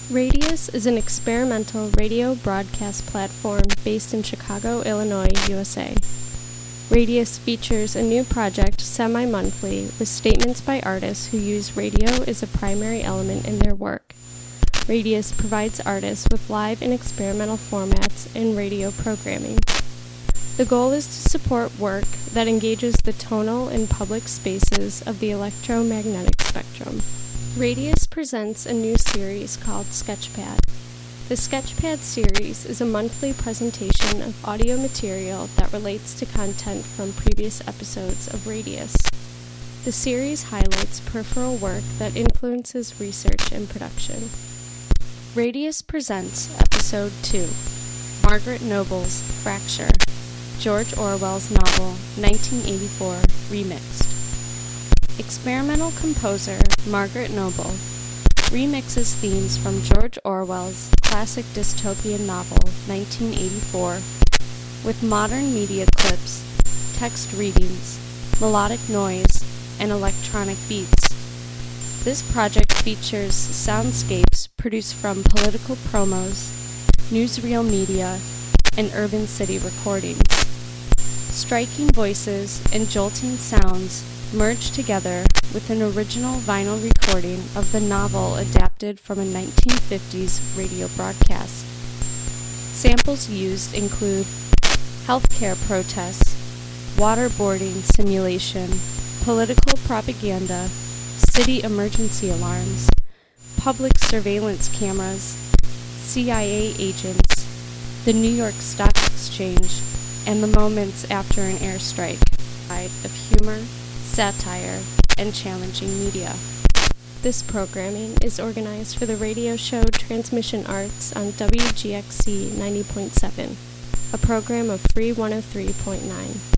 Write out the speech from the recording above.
Radius is an experimental radio broadcast platform based in Chicago, Illinois, USA. Radius features a new project semi-monthly with statements by artists who use radio as a primary element in their work. Radius provides artists with live and experimental formats in radio programming. The goal is to support work that engages the tonal and public spaces of the electromagnetic spectrum. Radius presents a new series called Sketchpad. The Sketchpad series is a monthly presentation of audio material that relates to content from previous episodes of Radius. The series highlights peripheral work that influences research and production. Radius presents Episode 2, Margaret Noble's Fracture, George Orwell's novel 1984 remixed. Experimental composer Margaret Noble remixes themes from George Orwell's classic dystopian novel 1984 with modern media clips, text readings, melodic noise, and electronic beats. This project features soundscapes produced from political promos, newsreel media, and urban city recordings. Striking voices and jolting sounds merge together with an original vinyl recording of the novel adapted from a 1950s radio broadcast. Samples used include healthcare protests, waterboarding simulation, political propaganda, city emergency alarms, public surveillance cameras, CIA agents, the New York Stock Exchange, and the moments after an airstrike, of humor, satire, and challenging media. This programming is organized for the radio show Transmission Arts on WGXC 90.7, a program of Free 103.9.